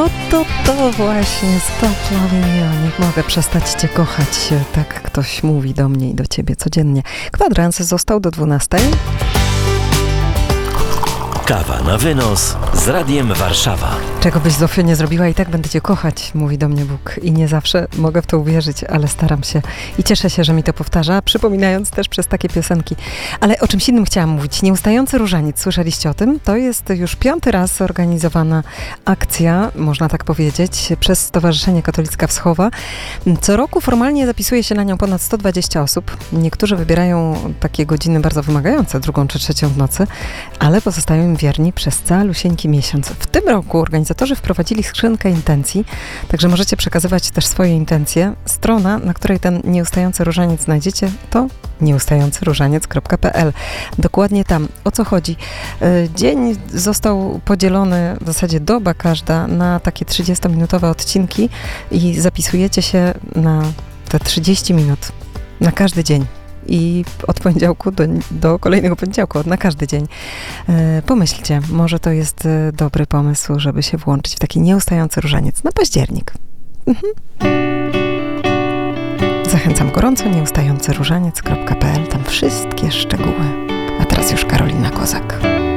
Oto to właśnie Stop Loving You. Nie mogę przestać Cię kochać. Tak ktoś mówi do mnie i do Ciebie codziennie. Kwadrans został do 12. Kawa na wynos z Radiem Warszawa. Czego byś, Zofio, nie zrobiła, i tak będę Cię kochać, mówi do mnie Bóg. I nie zawsze mogę w to uwierzyć, ale staram się. I cieszę się, że mi to powtarza, przypominając też przez takie piosenki. Ale o czymś innym chciałam mówić. Nieustający różaniec. Słyszeliście o tym? To jest już 5. raz zorganizowana akcja, można tak powiedzieć, przez Stowarzyszenie Katolicka Wschowa. Co roku formalnie zapisuje się na nią ponad 120 osób. Niektórzy wybierają takie godziny bardzo wymagające, 2. czy 3 w nocy, ale pozostają im wierni przez calusieńki miesiąc. W tym roku organizatorzy wprowadzili skrzynkę intencji, także możecie przekazywać też swoje intencje. Strona, na której ten nieustający różaniec znajdziecie, to nieustającyróżaniec.pl. Dokładnie tam. O co chodzi? Dzień został podzielony, w zasadzie doba każda, na takie 30-minutowe odcinki i zapisujecie się na te 30 minut na każdy dzień. I od poniedziałku do kolejnego poniedziałku, na każdy dzień. Pomyślcie, może to jest dobry pomysł, żeby się włączyć w taki nieustający różaniec na październik. Zachęcam gorąco, nieustającyróżaniec.pl, tam wszystkie szczegóły. A teraz już Karolina Kozak.